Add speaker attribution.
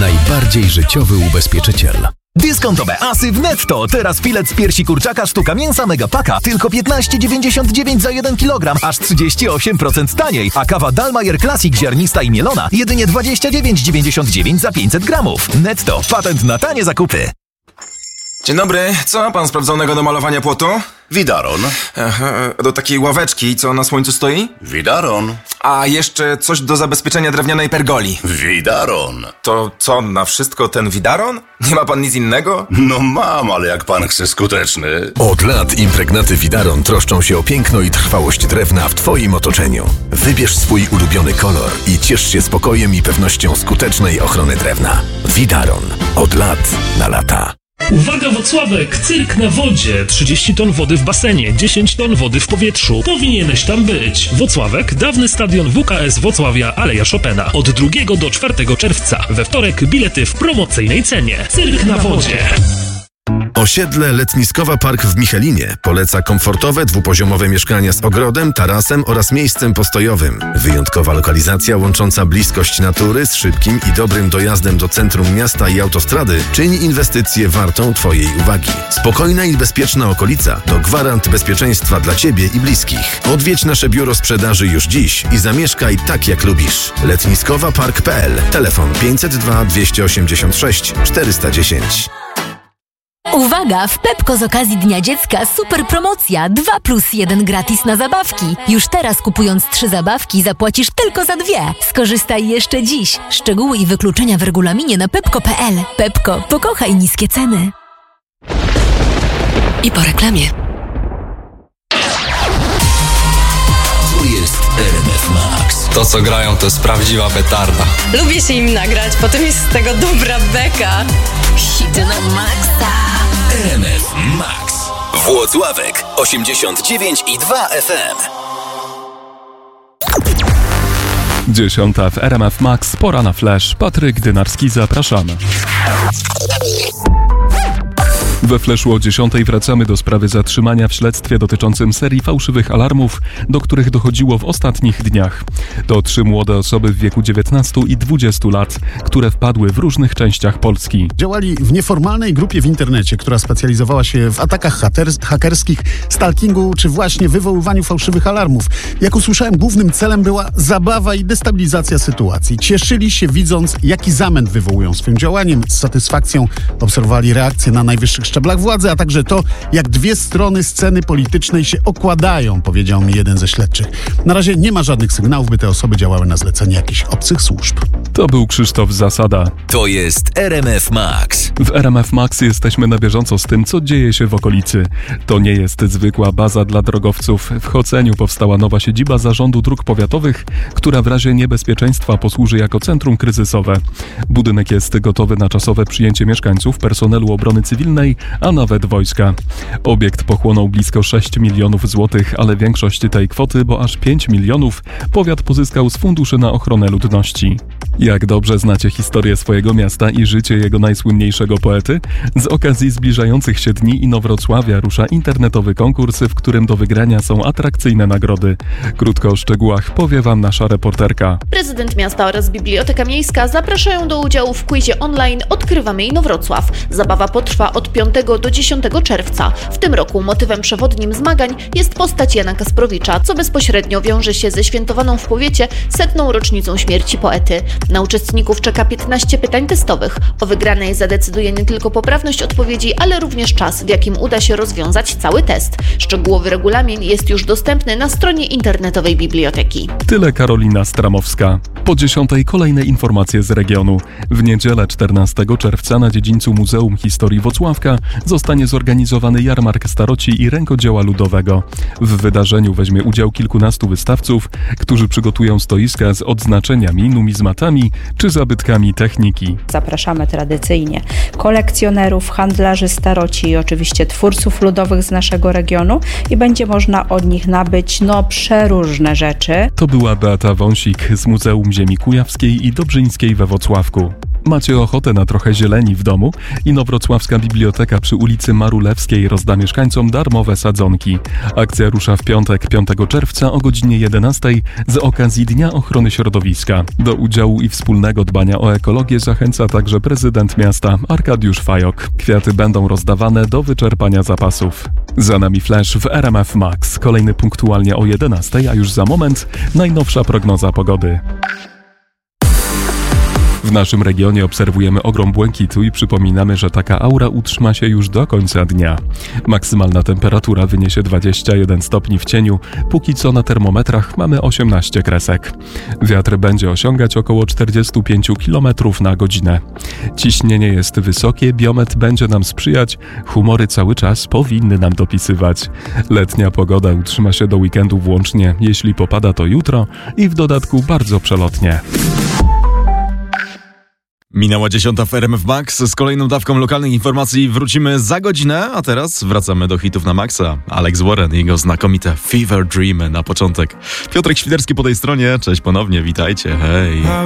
Speaker 1: Najbardziej życiowy ubezpieczyciel.
Speaker 2: Dyskontowe asy w Netto. Teraz filet z piersi kurczaka sztuka mięsa Megapaka tylko 15,99 za 1 kg, aż 38% taniej. A kawa Dalmayer Classic ziarnista i mielona jedynie 29,99 za 500 gramów. Netto. Patent na tanie zakupy.
Speaker 3: Dzień dobry, co ma pan sprawdzonego do malowania płotu?
Speaker 4: Widaron.
Speaker 3: Do takiej ławeczki, co na słońcu stoi?
Speaker 4: Widaron.
Speaker 3: A jeszcze coś do zabezpieczenia drewnianej pergoli.
Speaker 4: Widaron.
Speaker 3: To co, na wszystko ten widaron? Nie ma pan nic innego?
Speaker 4: No mam, ale jak pan chce skuteczny.
Speaker 1: Od lat impregnaty Widaron troszczą się o piękno i trwałość drewna w Twoim otoczeniu. Wybierz swój ulubiony kolor i ciesz się spokojem i pewnością skutecznej ochrony drewna. Widaron. Od lat na lata.
Speaker 5: Uwaga Włocławek, cyrk na wodzie, 30 ton wody w basenie, 10 ton wody w powietrzu. Powinieneś tam być. Włocławek, dawny stadion WKS Włocławia, Aleja Chopina. Od 2 do 4 czerwca. We wtorek bilety w promocyjnej cenie. Cyrk na wodzie.
Speaker 1: Osiedle Letniskowa Park w Michelinie poleca komfortowe, dwupoziomowe mieszkania z ogrodem, tarasem oraz miejscem postojowym. Wyjątkowa lokalizacja łącząca bliskość natury z szybkim i dobrym dojazdem do centrum miasta i autostrady czyni inwestycję wartą Twojej uwagi. Spokojna i bezpieczna okolica to gwarant bezpieczeństwa dla Ciebie i bliskich. Odwiedź nasze biuro sprzedaży już dziś i zamieszkaj tak jak lubisz. Letniskowapark.pl. Telefon 502 286 410.
Speaker 6: Uwaga! W Pepko z okazji Dnia Dziecka super promocja 2+1 gratis na zabawki. Już teraz kupując 3 zabawki zapłacisz tylko za 2. Skorzystaj jeszcze dziś. Szczegóły i wykluczenia w regulaminie na pepko.pl. Pepko, pokochaj niskie ceny. I po reklamie.
Speaker 1: Tu jest RMF Max.
Speaker 7: To, co grają, to jest prawdziwa petarda.
Speaker 8: Lubię się im nagrać, potem jest z tego dobra beka.
Speaker 6: Hity na maksa.
Speaker 1: RMF Max. Włocławek 89,2 FM.
Speaker 9: 10 w RMF Max, pora na flash. Patryk Dynarski, zapraszamy. We Flashu o 10 wracamy do sprawy zatrzymania w śledztwie dotyczącym serii fałszywych alarmów, do których dochodziło w ostatnich dniach. To 3 młode osoby w wieku 19 i 20 lat, które wpadły w różnych częściach Polski.
Speaker 10: Działali w nieformalnej grupie w internecie, która specjalizowała się w atakach hakerskich, stalkingu czy właśnie wywoływaniu fałszywych alarmów. Jak usłyszałem, głównym celem była zabawa i destabilizacja sytuacji. Cieszyli się, widząc, jaki zamęt wywołują swoim działaniem. Z satysfakcją obserwowali reakcje na najwyższych szczeblach władzy, a także to, jak dwie strony sceny politycznej się okładają, powiedział mi jeden ze śledczych. Na razie nie ma żadnych sygnałów, by te osoby działały na zlecenie jakichś obcych służb.
Speaker 9: To był Krzysztof Zasada.
Speaker 1: To jest RMF Max.
Speaker 9: W RMF Max jesteśmy na bieżąco z tym, co dzieje się w okolicy. To nie jest zwykła baza dla drogowców. W Choceniu powstała nowa siedziba Zarządu Dróg Powiatowych, która w razie niebezpieczeństwa posłuży jako centrum kryzysowe. Budynek jest gotowy na czasowe przyjęcie mieszkańców, personelu obrony cywilnej, a nawet wojska. Obiekt pochłonął blisko 6 milionów złotych, ale większość tej kwoty, bo aż 5 milionów, powiat pozyskał z funduszy na ochronę ludności. Jak dobrze znacie historię swojego miasta i życie jego najsłynniejszego poety? Z okazji zbliżających się dni Inowrocławia rusza internetowy konkurs, w którym do wygrania są atrakcyjne nagrody. Krótko o szczegółach powie wam nasza reporterka.
Speaker 11: Prezydent miasta oraz Biblioteka Miejska zapraszają do udziału w quizie online Odkrywamy Inowrocław. Zabawa potrwa od 5 do 10 czerwca. W tym roku motywem przewodnim zmagań jest postać Jana Kasprowicza, co bezpośrednio wiąże się ze świętowaną w powiecie 100. rocznicą śmierci poety. Na uczestników czeka 15 pytań testowych. O wygranej zadecyduje nie tylko poprawność odpowiedzi, ale również czas, w jakim uda się rozwiązać cały test. Szczegółowy regulamin jest już dostępny na stronie internetowej biblioteki.
Speaker 9: Tyle Karolina Stramowska. Po 10 kolejne informacje z regionu. W niedzielę 14 czerwca na dziedzińcu Muzeum Historii Włocławka zostanie zorganizowany jarmark staroci i rękodzieła ludowego. W wydarzeniu weźmie udział kilkunastu wystawców, którzy przygotują stoiska z odznaczeniami, numizmatami czy zabytkami techniki.
Speaker 12: Zapraszamy tradycyjnie kolekcjonerów, handlarzy staroci i oczywiście twórców ludowych z naszego regionu i będzie można od nich nabyć przeróżne rzeczy.
Speaker 9: To była Beata Wąsik z Muzeum Ziemi Kujawskiej i Dobrzyńskiej we Włocławku. Macie ochotę na trochę zieleni w domu? Inowrocławska Biblioteka przy ulicy Marulewskiej rozda mieszkańcom darmowe sadzonki. Akcja rusza w piątek, 5 czerwca o godzinie 11 z okazji Dnia Ochrony Środowiska. Do udziału i wspólnego dbania o ekologię zachęca także prezydent miasta Arkadiusz Fajok. Kwiaty będą rozdawane do wyczerpania zapasów. Za nami flash w RMF Max. Kolejny punktualnie o 11, a już za moment najnowsza prognoza pogody. W naszym regionie obserwujemy ogrom błękitu i przypominamy, że taka aura utrzyma się już do końca dnia. Maksymalna temperatura wyniesie 21 stopni w cieniu, póki co na termometrach mamy 18 kresek. Wiatr będzie osiągać około 45 km na godzinę. Ciśnienie jest wysokie, biometr będzie nam sprzyjać, humory cały czas powinny nam dopisywać. Letnia pogoda utrzyma się do weekendu włącznie, jeśli popada to jutro i w dodatku bardzo przelotnie.
Speaker 13: Minęła 10 w RMF Max. Z kolejną dawką lokalnych informacji wrócimy za godzinę, a teraz wracamy do hitów na Maxa. Alex Warren i jego znakomite Fever Dream na początek. Piotrek Świderski po tej stronie. Cześć ponownie, witajcie, hej.